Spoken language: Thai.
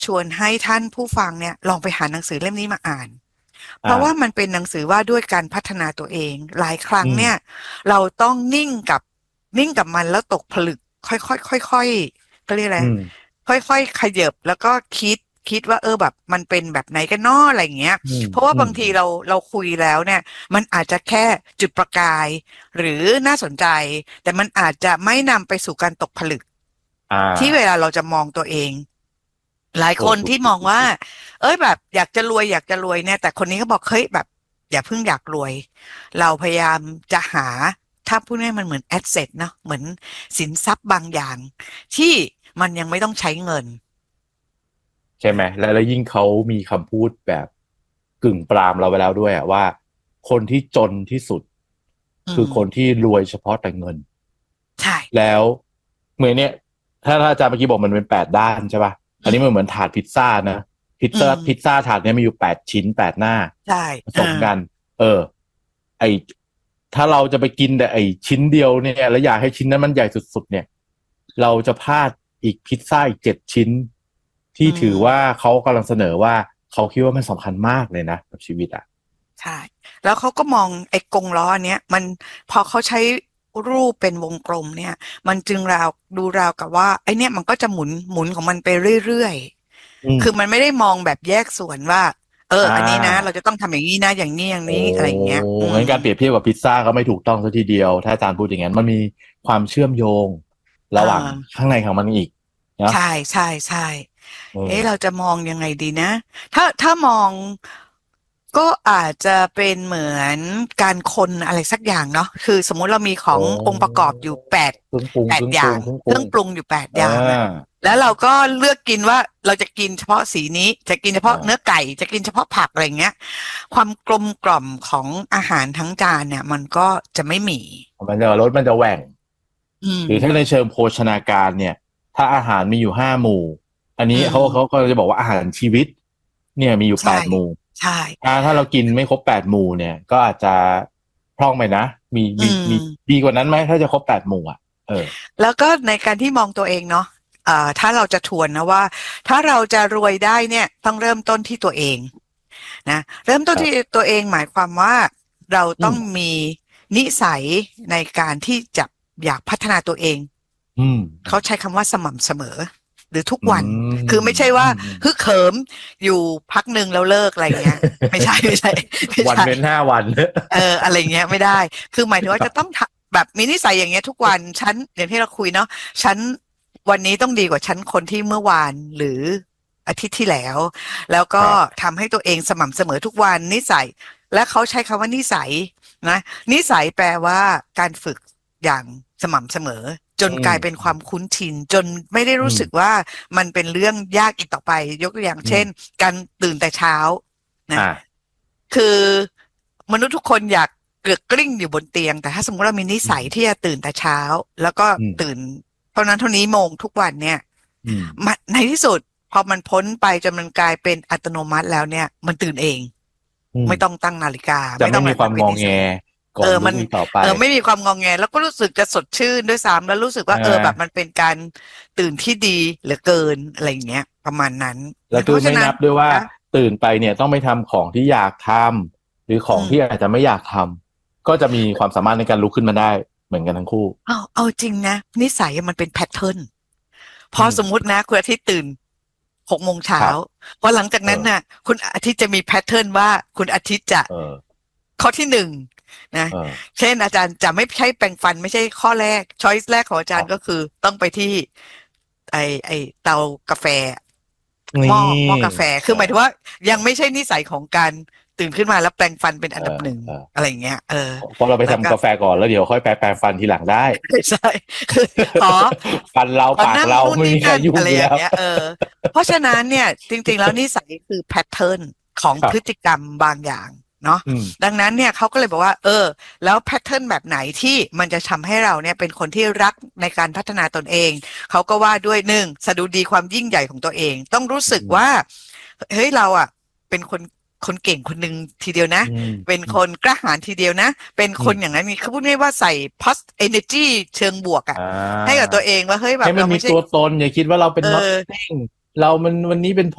ชวนให้ท่านผู้ฟังเนี่ยลองไปหาหนังสือเล่มนี้มาอ่านเพราะว่าอ่ามันเป็นหนังสือว่าด้วยการพัฒนาตัวเองหลายครั้งอืมเนี่ยเราต้องนิ่งกับมันแล้วตกผลึกค่อยๆก็เรียกอะไรอืมค่อยๆขยับแล้วก็คิดว่าแบบมันเป็นแบบไหนกันน้ออะไรอย่างเงี้ยอืมเพราะว่าอืมบางทีเราคุยแล้วเนี่ยมันอาจจะแค่จุดประกายหรือน่าสนใจแต่มันอาจจะไม่นำไปสู่การตกผลึกอ่ที่เวลาาเราจะมองตัวเอง หลายโอ้คนถูกที่มองว่าถูกถูกถูกแบบอยากจะรวยเนี่ยแต่คนนี้ก็บอกเฮ้ยแบบอย่าเพิ่งอยากรวยเราพยายามจะหาถ้าพูดง่ายๆมันเหมือนแอสเซทเนาะเหมือนสินทรัพย์บางอย่างที่มันยังไม่ต้องใช้เงินใช่ไหมแล้วยิ่งเขามีคำพูดแบบกึ่งปรามเราไปแล้วด้วยอะว่าคนที่จนที่สุดคืออืมคนที่รวยเฉพาะแต่เงินใช่แล้วเหมือนเนี่ยถ้าอาจารย์เมื่อกี้บอกมันเป็น8 ด้านใช่ป่ะอันนี้มันเหมือนถาดพิซซ่านะพิซซ่าถาดเนี้ยมีอยู่8 ชิ้น8 หน้าใช่ผสมกันเออไอถ้าเราจะไปกินแต่ไอชิ้นเดียวเนี่ยแล้วอยากให้ชิ้นนั้นมันใหญ่สุดๆเนี่ยเราจะพลาดอีกพิซซ่าอีก7 ชิ้นอืที่ถือว่ามเขากำลังเสนอว่าเขาคิดว่ามันสำคัญมากเลยนะกับชีวิตอ่ะใช่แล้วเขาก็มองไอ้กงล้ออันเนี้ยมันพอเขาใช้รูปเป็นวงกลมเนี่ยมันจึงดูราวกับว่าไอ้เนี่ยมันก็จะหมุนของมันไปเรื่อยอืมๆคือมันไม่ได้มองแบบแยกส่วนว่าอ่อันนี้นะเราาจะต้องทำอย่างนี้นะอย่างนี้อย่างโอ้นี้อะไรอย่างเงี้ยอืมงั้นการเปรียบเทียบกับพิซซ่าก็ไม่ถูกต้องซะทีเดียวถ้าอาจารย์พูดอย่างนั้นมันมีความเชื่อมโยงอ่ระหว่างาข้างในของมันอีกเนาะใช่ใช่ใช่เออเราจะมองยังไงดีนะถ้ามองก็อาจจะเป็นเหมือนการคนอะไรสักอย่างเนาะคือสมมุติเรามีขอโอ้งองค์ประกอบอยู่เครื่องปรุงแปดอย่างเครื่องปรุงอยู่แปดอ่อย่างอะาแล้วเราก็เลือกกินว่าเราจะกินเฉพาะสีนี้จะกินเฉพาะเนื้ออ่าไก่จะกินเฉพาะผักอะไรเงี้ยความกลมกล่อมของอาหารทั้งจานเนี่ยมันก็จะไม่มีรสมันจะแหว่งอืมหรือถ้าในเชิงโภชนาการเนี่ยถ้าอาหารมีอยู่5 หมู่อันอืนี้เขามก็จะบอกว่าอาหารชีวิตเนี่ยมีอยู่แปใช่ดหมู่ใช่ถ้าเรากินไม่ครบ8 หมู่เนี่ยก็อาจจะพร่องไปนะมีอืมีมีมดีกว่านั้นไหมถ้าจะครบ8 หมู่อ่ะเออแล้วก็ในการที่มองตัวเองเนาะถ้าเราจะทวนนะว่าถ้าเราจะรวยได้เนี่ยต้องเริ่มต้นที่ตัวเองนะเริ่มต้นที่ครับตัวเองหมายความว่าเราอืมต้องมีนิสัยในการที่จะอยากพัฒนาตัวเองอืมเขาใช้คำว่าสม่ำเสมอหรือทุกอืวันมคือไม่ใช่ว่าอืมอืมฮึกเหิมอยู่พักหนึ่งแล้วเลิกอะไรเงี้ยไม่ใช่ไม่ใช่ไม่ใช่วันเว้น5 วันอะไรเงี้ยไม่ได้ คือหมายถึงว่าจะต้องแบบมีนิสัยอย่างเงี้ยทุกวันฉันอย่างที่เราคุยเนาะฉันวันนี้ต้องดีกว่าฉันคนที่เมื่อวานหรืออาทิตย์ที่แล้วแล้วก็ครับทำให้ตัวเองสม่ำเสมอทุกวันนิสัยและเขาใช้คำว่านิสัยนะนิสัยแปลว่าการฝึกอย่างสม่ำเสมอจนอืมกลายเป็นความคุ้นชินจนไม่ได้อืรู้มสึกว่ามันเป็นเรื่องยากอีกต่อไปยกตัวอย่างเช่นอืมการตื่นแต่เช้านะอ่าคือมนุษย์ทุกคนอยากเกือกกลิ้งอยู่บนเตียงแต่ถ้าสมมติเรามีนิสัยอืมที่จะตื่นแต่เช้าแล้วก็อืมตื่นเท่านั้นเท่านี้โมงทุกวันเนี่ยอืมมันในที่สุดพอมันพ้นไปจนมันกลายเป็นอัตโนมัติแล้วเนี่ยมันตื่นเองอืมไม่ต้องตั้งนาฬิกาจะไม่มีไม่ต้องอะไรความงอแงมันเป็นนิสัยก่อนลุมันกอีกต่อไปไม่มีความงองแงแล้วก็รู้สึกจะสดชื่นด้วยซ้ำแล้วรู้สึกว่าใช่ไหมแบบมันเป็นการตื่นที่ดีเหลือเกินอะไรอย่างเงี้ยประมาณนั้นแล้วคือไม่เพราะฉะนั้นนับด้วยว่านะตื่นไปเนี่ยต้องไปทำของที่อยากทำหรือขอืมองที่อาจจะไม่อยากทำก็จะมีความสามารถในการลุกขึ้นมาได้เหมือนกันทั้งคู่เอาจริงนะนิสัยมันเป็นแพทเทิร์นพอืมอสมมุตินะคุณอาทิตย์ตื่น6 โมงเช้าครับพอหลังจากเออนั้นน่ะคุณอาทิตย์จะมีแพทเทิร์นว่าคุณอาทิตย์จะเออข้อที่หนึ่งนะเออเช่นอาจารย์จะไม่ใช่แปรงฟันไม่ใช่ข้อแรกช้อยส์แรกของอาคจารรับย์ก็คือต้องไปที่ไอไอเตากาแฟหนี่ม้อกาแฟเอคือหมายถึงว่าอยังไม่ใช่นิสัยของการตื่นขึ้นมาแล้วแปรงฟันเป็นเอออันดับหนึ่งเอออะไรอย่างเงี้ยเพราะเราไปแล้วก็ทำกาแฟก่อนแล้วเดี๋ยวค่อยไปแปรงฟันทีหลังได้ใช่คือขอฟันเราขอนั่งปากเรานู่นนี่ไม่มีใครนั่นอะไรยุ่งอยู่แล้วอย่างเงี้ยเพราะฉะนั้นเนี่ยจริงๆแล้วนิสัยคือแพทเทิร์นของครับพฤติกรรมบางอย่างเนาะอืมดังนั้นเนี่ยเขาก็เลยบอกว่าแล้วแพทเทิร์นแบบไหนที่มันจะทำให้เราเนี่ยเป็นคนที่รักในการพัฒนาตนเองเขาก็ว่าด้วยหนึ่งสดุดีความยิ่งใหญ่ของตัวเองต้องรู้สึกอืมว่าเฮ้ยเราอ่ะเป็นคนเก่งคนหนึ่งทีเดียวนะอืมเป็นอืมคนกล้าหาญทีเดียวนะเป็นอืมคนอย่างนั้นนี่เขาพูดง่ายๆว่าใส่ positive energy เชิงบวกอ่ะอ่ให้กับาตัวเองว่าเฮ้ยแบให้มันมีบเราไม่ใช่ตัวตนอย่าคิดว่าเราเป็นเออ nothing เรามันวันนี้เป็น